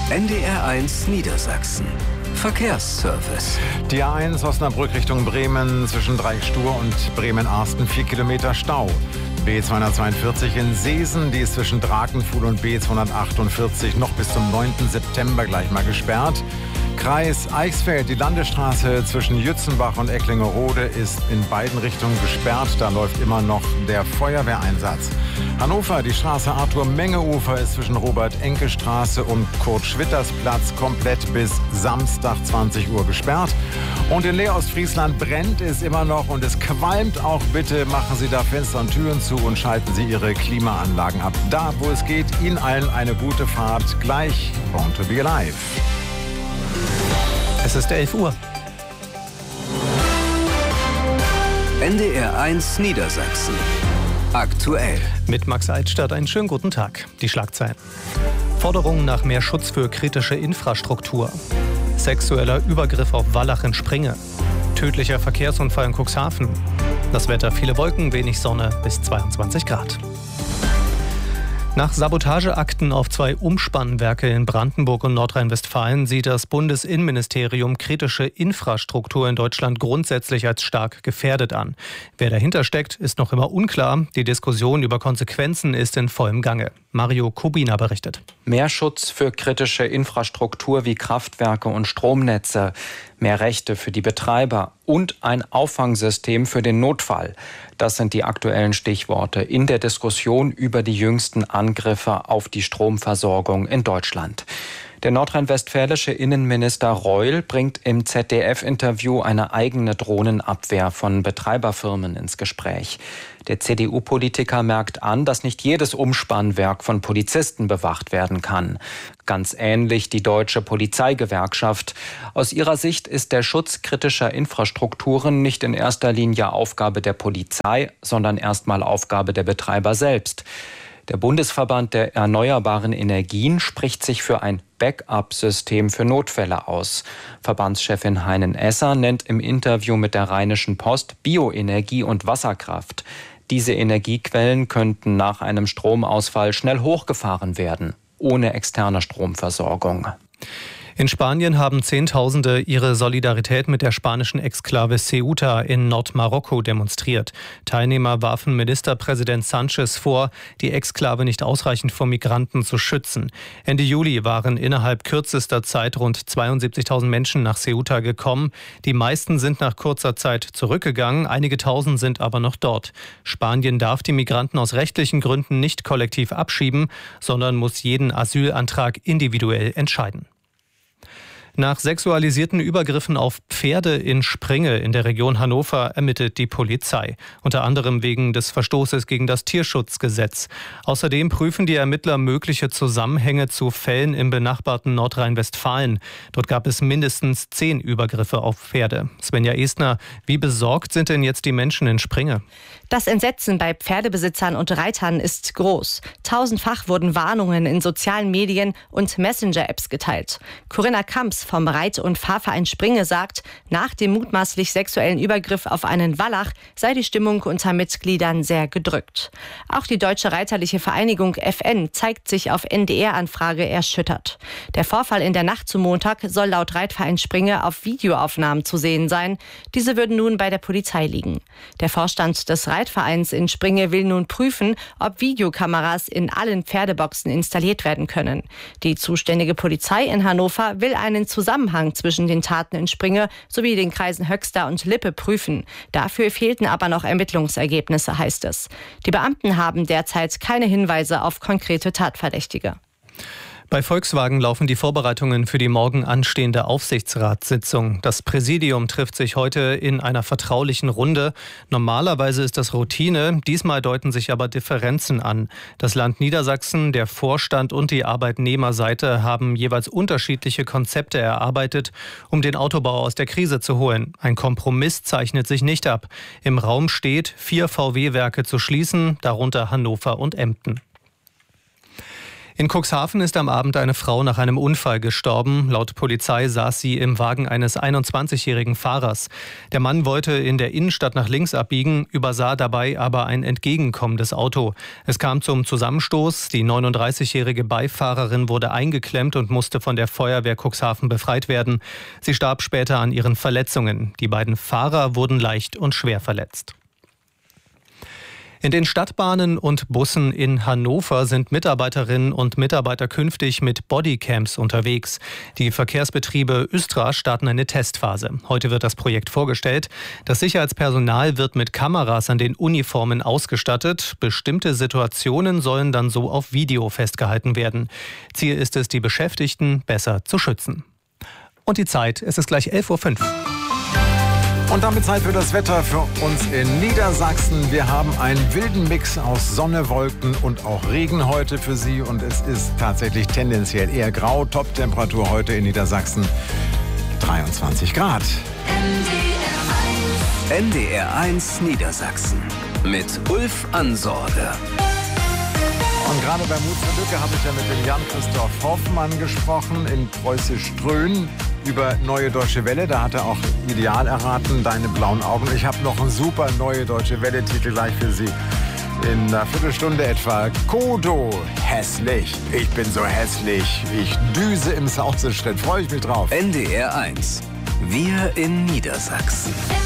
NDR1 Niedersachsen. Verkehrsservice. Die A1 Osnabrück Richtung Bremen zwischen Dreichstur und Bremen-Arsten 4 Kilometer Stau. B242 in Seesen, die ist zwischen Drakenfuhl und B248 noch bis zum 9. September gleich mal gesperrt. Kreis Eichsfeld, die Landesstraße zwischen Jützenbach und Ecklingerode ist in beiden Richtungen gesperrt. Da läuft immer noch der Feuerwehreinsatz. Hannover, die Straße Arthur-Menge-Ufer ist zwischen Robert-Enke-Straße und Kurt-Schwitters-Platz komplett bis Samstag 20 Uhr gesperrt. Und in Leer-Ostfriesland brennt es immer noch und es qualmt auch. Bitte machen Sie da Fenster und Türen zu und schalten Sie Ihre Klimaanlagen ab. Da, wo es geht, Ihnen allen eine gute Fahrt. Gleich Born to be Alive. Es ist 11 Uhr. NDR1 Niedersachsen. Aktuell. Mit Max Eitstadt einen schönen guten Tag. Die Schlagzeilen. Forderungen nach mehr Schutz für kritische Infrastruktur. Sexueller Übergriff auf Wallach in Springe. Tödlicher Verkehrsunfall in Cuxhaven. Das Wetter: viele Wolken, wenig Sonne bis 22 Grad. Nach Sabotageakten auf 2 Umspannwerke in Brandenburg und Nordrhein-Westfalen sieht das Bundesinnenministerium kritische Infrastruktur in Deutschland grundsätzlich als stark gefährdet an. Wer dahinter steckt, ist noch immer unklar. Die Diskussion über Konsequenzen ist in vollem Gange. Mario Kubina berichtet. Mehr Schutz für kritische Infrastruktur wie Kraftwerke und Stromnetze, mehr Rechte für die Betreiber und ein Auffangsystem für den Notfall. Das sind die aktuellen Stichworte in der Diskussion über die jüngsten Angriffe auf die Stromversorgung in Deutschland. Der nordrhein-westfälische Innenminister Reul bringt im ZDF-Interview eine eigene Drohnenabwehr von Betreiberfirmen ins Gespräch. Der CDU-Politiker merkt an, dass nicht jedes Umspannwerk von Polizisten bewacht werden kann. Ganz ähnlich die Deutsche Polizeigewerkschaft. Aus ihrer Sicht ist der Schutz kritischer Infrastrukturen nicht in erster Linie Aufgabe der Polizei, sondern erstmal Aufgabe der Betreiber selbst. Der Bundesverband der erneuerbaren Energien spricht sich für ein Backup-System für Notfälle aus. Verbandschefin Heinen-Esser nennt im Interview mit der Rheinischen Post Bioenergie und Wasserkraft. Diese Energiequellen könnten nach einem Stromausfall schnell hochgefahren werden, ohne externe Stromversorgung. In Spanien haben Zehntausende ihre Solidarität mit der spanischen Exklave Ceuta in Nordmarokko demonstriert. Teilnehmer warfen Ministerpräsident Sanchez vor, die Exklave nicht ausreichend vor Migranten zu schützen. Ende Juli waren innerhalb kürzester Zeit rund 72.000 Menschen nach Ceuta gekommen. Die meisten sind nach kurzer Zeit zurückgegangen, einige Tausend sind aber noch dort. Spanien darf die Migranten aus rechtlichen Gründen nicht kollektiv abschieben, sondern muss jeden Asylantrag individuell entscheiden. Nach sexualisierten Übergriffen auf Pferde in Springe in der Region Hannover ermittelt die Polizei. Unter anderem wegen des Verstoßes gegen das Tierschutzgesetz. Außerdem prüfen die Ermittler mögliche Zusammenhänge zu Fällen im benachbarten Nordrhein-Westfalen. Dort gab es mindestens 10 Übergriffe auf Pferde. Svenja Estner, wie besorgt sind denn jetzt die Menschen in Springe? Das Entsetzen bei Pferdebesitzern und Reitern ist groß. Tausendfach wurden Warnungen in sozialen Medien und Messenger-Apps geteilt. Corinna Kamps vom Reit- und Fahrverein Springe sagt, nach dem mutmaßlich sexuellen Übergriff auf einen Wallach sei die Stimmung unter Mitgliedern sehr gedrückt. Auch die Deutsche Reiterliche Vereinigung FN zeigt sich auf NDR-Anfrage erschüttert. Der Vorfall in der Nacht zum Montag soll laut Reitverein Springe auf Videoaufnahmen zu sehen sein. Diese würden nun bei der Polizei liegen. Der Vorstand des Reitvereins in Springe will nun prüfen, ob Videokameras in allen Pferdeboxen installiert werden können. Die zuständige Polizei in Hannover will einen Zusammenhang zwischen den Taten in Springe sowie den Kreisen Höxter und Lippe prüfen. Dafür fehlten aber noch Ermittlungsergebnisse, heißt es. Die Beamten haben derzeit keine Hinweise auf konkrete Tatverdächtige. Bei Volkswagen laufen die Vorbereitungen für die morgen anstehende Aufsichtsratssitzung. Das Präsidium trifft sich heute in einer vertraulichen Runde. Normalerweise ist das Routine, diesmal deuten sich aber Differenzen an. Das Land Niedersachsen, der Vorstand und die Arbeitnehmerseite haben jeweils unterschiedliche Konzepte erarbeitet, um den Autobau aus der Krise zu holen. Ein Kompromiss zeichnet sich nicht ab. Im Raum steht, 4 VW-Werke zu schließen, darunter Hannover und Emden. In Cuxhaven ist am Abend eine Frau nach einem Unfall gestorben. Laut Polizei saß sie im Wagen eines 21-jährigen Fahrers. Der Mann wollte in der Innenstadt nach links abbiegen, übersah dabei aber ein entgegenkommendes Auto. Es kam zum Zusammenstoß. Die 39-jährige Beifahrerin wurde eingeklemmt und musste von der Feuerwehr Cuxhaven befreit werden. Sie starb später an ihren Verletzungen. Die beiden Fahrer wurden leicht und schwer verletzt. In den Stadtbahnen und Bussen in Hannover sind Mitarbeiterinnen und Mitarbeiter künftig mit Bodycams unterwegs. Die Verkehrsbetriebe Östra starten eine Testphase. Heute wird das Projekt vorgestellt. Das Sicherheitspersonal wird mit Kameras an den Uniformen ausgestattet. Bestimmte Situationen sollen dann so auf Video festgehalten werden. Ziel ist es, die Beschäftigten besser zu schützen. Und die Zeit, es ist gleich 11:05 Uhr. Und damit Zeit für das Wetter für uns in Niedersachsen. Wir haben einen wilden Mix aus Sonne, Wolken und auch Regen heute für Sie. Und es ist tatsächlich tendenziell eher grau. Top-Temperatur heute in Niedersachsen 23 Grad. NDR1 Niedersachsen mit Ulf Ansorge. Und gerade bei Mut zur Lücke habe ich ja mit dem Jan-Christoph Hoffmann gesprochen in Preußisch Ströhen über Neue Deutsche Welle. Da hat er auch ideal erraten, Deine blauen Augen. Ich habe noch einen super Neue Deutsche Welle-Titel gleich für Sie. In einer Viertelstunde etwa. Kodo, hässlich. Ich bin so hässlich. Ich düse im Sauseschritt. Freue ich mich drauf. NDR1. Wir in Niedersachsen.